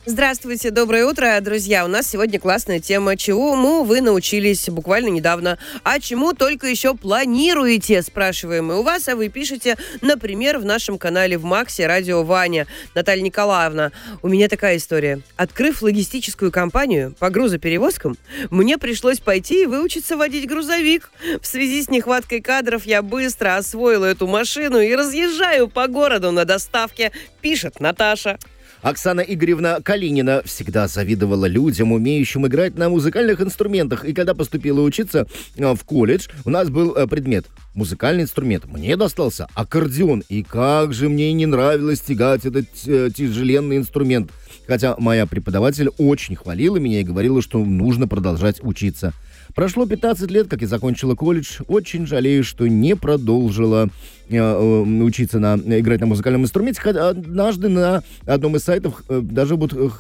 Здравствуйте, доброе утро, друзья. У нас сегодня классная тема. Чему вы научились буквально недавно? А чему только еще планируете, спрашиваем мы у вас, а вы пишете, например, в нашем канале в Максе «Радио Ваня». Наталья Николаевна, у меня такая история. Открыв логистическую компанию по грузоперевозкам, мне пришлось пойти и выучиться водить грузовик. В связи с нехваткой кадров я быстро освоила эту машину и разъезжаю по городу на доставке, пишет Наташа. Оксана Игоревна Калинина всегда завидовала людям, умеющим играть на музыкальных инструментах. И когда поступила учиться в колледж, у нас был предмет музыкальный инструмент. Мне достался аккордеон. И как же мне не нравилось тягать этот тяжеленный инструмент. Хотя моя преподаватель очень хвалила меня и говорила, что нужно продолжать учиться. Прошло 15 лет, как я закончила колледж. Очень жалею, что не продолжила учиться играть на музыкальном инструменте. Однажды на одном из сайтов даже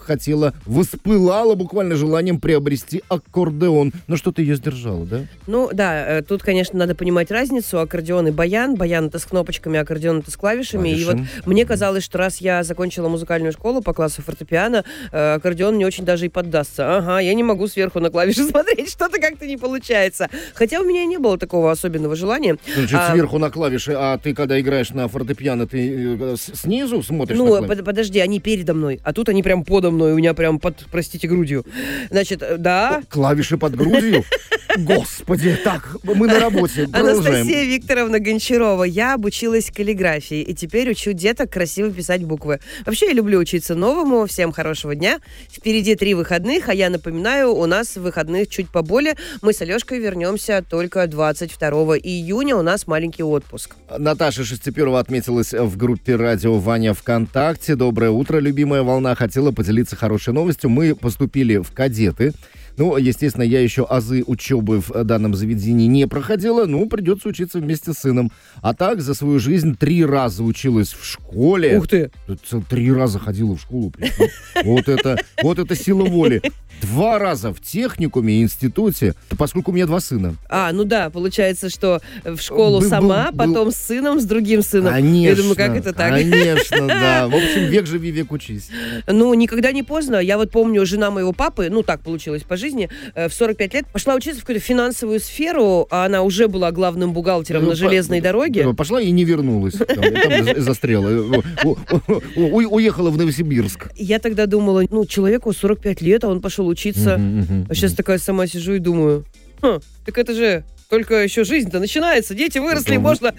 воспылала буквально желанием приобрести аккордеон. Но что-то ее сдержало, да? Ну да, тут, конечно, надо понимать разницу. Аккордеон и баян. Баян это с кнопочками, аккордеон это с клавишами. И вот мне казалось, что раз я закончила музыкальную школу по классу фортепиано, аккордеон мне очень даже и поддастся. Ага, я не могу сверху на клавиши смотреть, что-то как-то не получается. Хотя у меня и не было такого особенного желания. Значит, сверху на клавиши, а ты, когда играешь на фортепиано, ты снизу смотришь на клавиши? Ну, подожди, они передо мной, а тут они прям подо мной, у меня прям под, простите, грудью. Значит, да. Клавиши под грудью? Господи, так, мы на работе, продолжаем. Анастасия Викторовна Гончарова. Я обучилась каллиграфии и теперь учу деток красиво писать буквы. Вообще, я люблю учиться новому. Всем хорошего дня. Впереди 3 выходных, а я напоминаю, у нас выходных чуть поболее. Мы с Алешкой вернемся только 22 июня. У нас маленький отпуск. Наташа Шестеперова отметилась в группе «Радио Ваня» ВКонтакте. Доброе утро, любимая волна. Хотела поделиться хорошей новостью. Мы поступили в кадеты. Ну, естественно, я еще азы учебы в данном заведении не проходила, ну, придется учиться вместе с сыном. А так, за свою жизнь 3 раза училась в школе. Ух ты! 3 раза ходила в школу. Вот это сила воли. 2 раза в техникуме и институте, поскольку у меня 2 сына. Ну да, получается, что в школу сама, потом с сыном, с другим сыном. Конечно. Я думаю, как это так? Конечно, да. В общем, век живи, век учись. Ну, никогда не поздно. Я вот помню, жена моего папы, ну, так получилось по жизни, в 45 лет пошла учиться в какую-то финансовую сферу, а она уже была главным бухгалтером на железной дороге. Пошла и не вернулась. Там застряла. Уехала в Новосибирск. Я тогда думала, человеку 45 лет, а он пошел учиться. А сейчас такая сама сижу и думаю, так это же только еще жизнь-то начинается. Дети выросли, можно...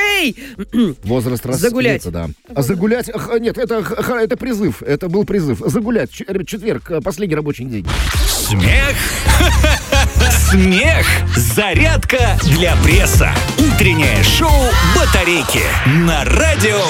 Возраст расцвета, загулять. Да. А загулять... Нет, это призыв. Это был призыв. Загулять. Четверг, последний рабочий день. Смех. Смех. Зарядка для пресса. Утреннее шоу «Батарейки» на радио